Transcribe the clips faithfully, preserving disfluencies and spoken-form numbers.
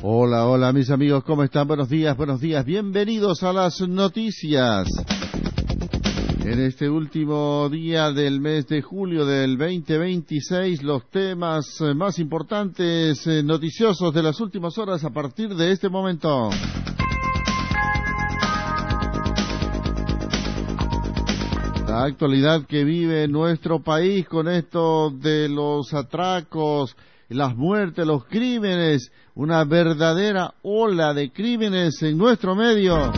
Hola, hola mis amigos, ¿cómo están? Buenos días, buenos días, bienvenidos a las noticias. En este último día del mes de julio del veinte veintiséis, los temas más importantes, eh, noticiosos de las últimas horas a partir de este momento. La actualidad que vive nuestro país con esto de los atracos, las muertes, los crímenes, una verdadera ola de crímenes en nuestro medio.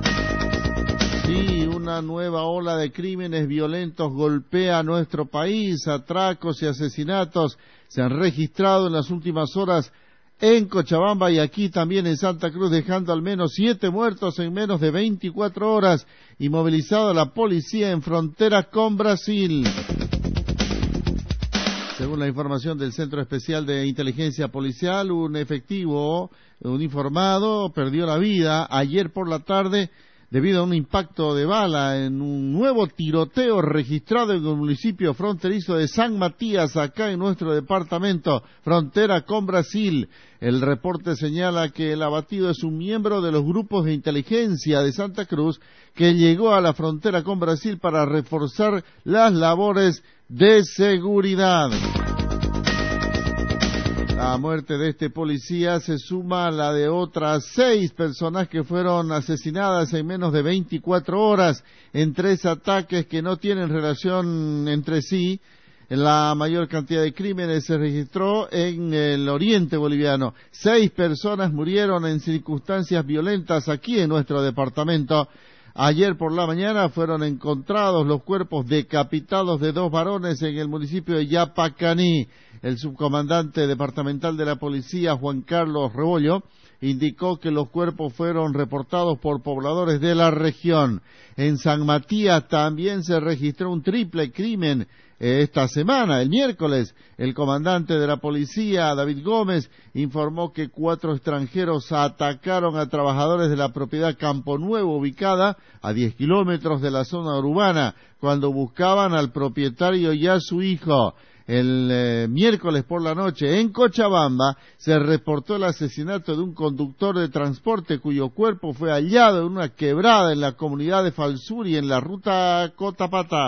Sí, una nueva ola de crímenes violentos golpea nuestro país, atracos y asesinatos se han registrado en las últimas horas en Cochabamba y aquí también en Santa Cruz, dejando al menos siete muertos en menos de veinticuatro horas y movilizada la policía en frontera con Brasil. Según la información del Centro Especial de Inteligencia Policial, un efectivo uniformado perdió la vida ayer por la tarde debido a un impacto de bala en un nuevo tiroteo registrado en el municipio fronterizo de San Matías, acá en nuestro departamento, frontera con Brasil. El reporte señala que el abatido es un miembro de los grupos de inteligencia de Santa Cruz que llegó a la frontera con Brasil para reforzar las labores de seguridad. La muerte de este policía se suma a la de otras seis personas que fueron asesinadas en menos de veinticuatro horas en tres ataques que no tienen relación entre sí. La mayor cantidad de crímenes se registró en el oriente boliviano. Seis personas murieron en circunstancias violentas aquí en nuestro departamento. Ayer por la mañana fueron encontrados los cuerpos decapitados de dos varones en el municipio de Yapacaní. El subcomandante departamental de la policía, Juan Carlos Rebollo, indicó que los cuerpos fueron reportados por pobladores de la región. En San Matías también se registró un triple crimen esta semana, el miércoles. El comandante de la policía, David Gómez, informó que cuatro extranjeros atacaron a trabajadores de la propiedad Campo Nuevo, ubicada a diez kilómetros de la zona urbana, cuando buscaban al propietario y a su hijo. El eh, miércoles por la noche en Cochabamba se reportó el asesinato de un conductor de transporte cuyo cuerpo fue hallado en una quebrada en la comunidad de Falsuri en la ruta Cotapata.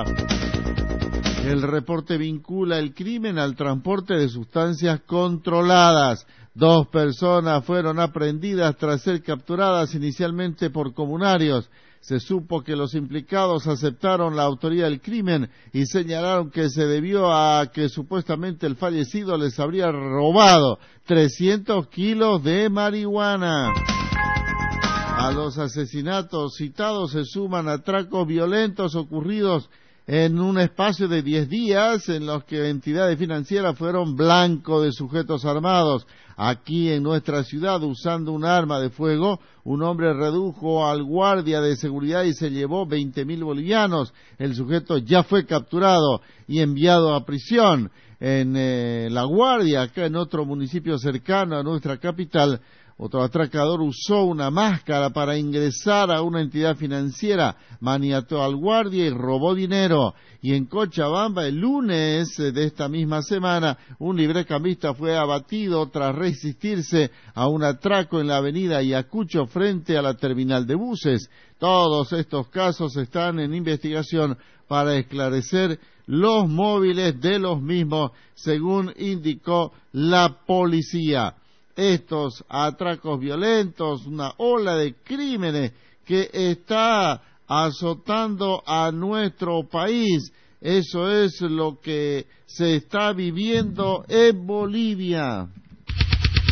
El reporte vincula el crimen al transporte de sustancias controladas. Dos personas fueron aprehendidas tras ser capturadas inicialmente por comunarios. Se supo que los implicados aceptaron la autoría del crimen y señalaron que se debió a que supuestamente el fallecido les habría robado trescientos kilos de marihuana. A los asesinatos citados se suman atracos violentos ocurridos en un espacio de diez días en los que entidades financieras fueron blanco de sujetos armados. Aquí en nuestra ciudad, usando un arma de fuego, un hombre redujo al guardia de seguridad y se llevó veinte mil bolivianos. El sujeto ya fue capturado y enviado a prisión. En eh, La Guardia, acá en otro municipio cercano a nuestra capital, otro atracador usó una máscara para ingresar a una entidad financiera, maniató al guardia y robó dinero. Y en Cochabamba, el lunes de esta misma semana, un librecambista fue abatido tras resistirse a un atraco en la avenida Ayacucho frente a la terminal de buses. Todos estos casos están en investigación para esclarecer los móviles de los mismos, según indicó la policía. Estos atracos violentos, una ola de crímenes que está azotando a nuestro país. Eso es lo que se está viviendo en Bolivia.